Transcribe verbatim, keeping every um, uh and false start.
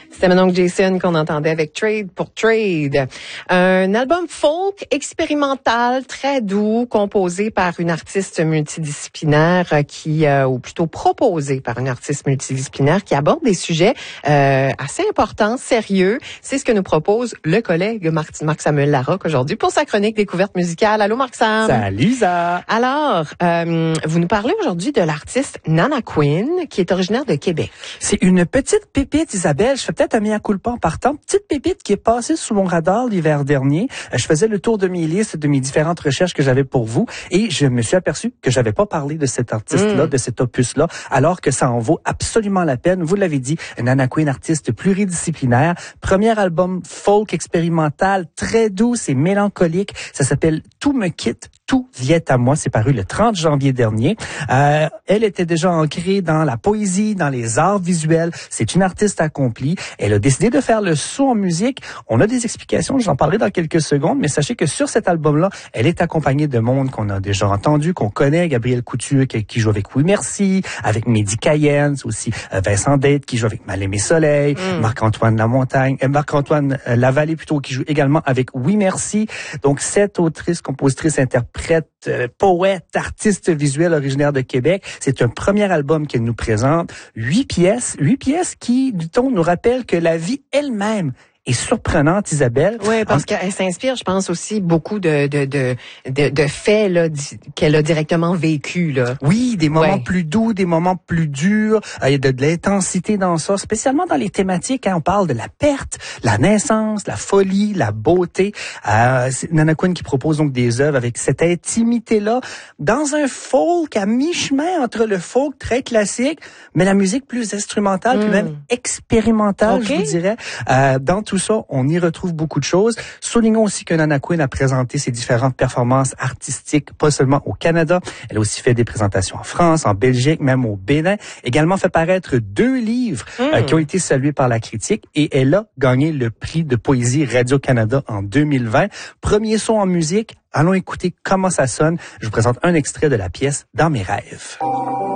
C'était Manon Jason qu'on entendait avec Trade pour Trade. Un album folk expérimental, très doux, composé par une artiste multidisciplinaire qui, euh, ou plutôt proposé par une artiste multidisciplinaire qui aborde des sujets euh, assez importants, sérieux. C'est ce que nous propose le collègue Marc, Marc-Samuel Larocque aujourd'hui pour sa chronique Découverte musicale. Allô Marc-Sam. Salut Isa. Alors, euh, vous nous parlez aujourd'hui de l'artiste Nana Queen, qui est originaire de Québec. C'est une petite pépite, Isabelle. Je fais peut-être un mea culpa en partant. Petite pépite qui est passée sous mon radar l'hiver dernier. Je faisais le tour de mes listes, de mes différentes recherches que j'avais pour vous, et je me suis aperçu que j'avais pas parlé de cet artiste-là, mm. de cet opus-là, alors que ça en vaut absolument la peine. Vous l'avez dit, Nana Queen, artiste pluridisciplinaire. Premier album folk expérimental, très doux et mélancolique. Ça s'appelle Tout me quitte, tout vient à moi. C'est paru le trente janvier dernier. Euh, elle était déjà ancrée dans la poésie, dans les arts visuels. C'est une artiste accomplie. Elle a décidé de faire le saut en musique. On a des explications, j'en parlerai dans quelques secondes, mais sachez que sur cet album-là, elle est accompagnée de monde qu'on a déjà entendu, qu'on connaît. Gabriel Couture qui, qui joue avec Oui Merci, avec Mehdi Cayenne, aussi euh, Vincent Date qui joue avec Mal-Aimé Soleil, mm. Marc-Antoine Lamontagne, euh, Marc-Antoine euh, Lavallée plutôt qui joue également avec Oui Merci. Donc cette autrice, compositrice, interprète, euh, poète, artiste visuel originaire de Québec. C'est un premier album qu'elle nous présente. Huit pièces, huit pièces qui, dit-on, nous rappellent que la vie elle-même est surprenante, Isabelle. Oui, parce en... qu'elle s'inspire, je pense aussi beaucoup de de de de, de faits là qu'elle a directement vécu là. Oui, des moments ouais. plus doux, des moments plus durs. Il y a de, de l'intensité dans ça, spécialement dans les thématiques. Hein, on parle de la perte, la naissance, la folie, la beauté. Euh, c'est Nana Queen qui propose donc des œuvres avec cette intimité-là dans un folk à mi-chemin entre le folk très classique, mais la musique plus instrumentale, mm. puis même expérimentale, okay. je vous dirais. Euh, dans tout ça, on y retrouve beaucoup de choses. Soulignons aussi que Nana Queen a présenté ses différentes performances artistiques, pas seulement au Canada. Elle a aussi fait des présentations en France, en Belgique, même au Bénin. Également fait paraître deux livres mm. euh, qui ont été salués par la critique et elle a gagné le prix de poésie Radio-Canada en deux mille vingt. Premier son en musique. Allons écouter comment ça sonne. Je vous présente un extrait de la pièce Dans mes rêves.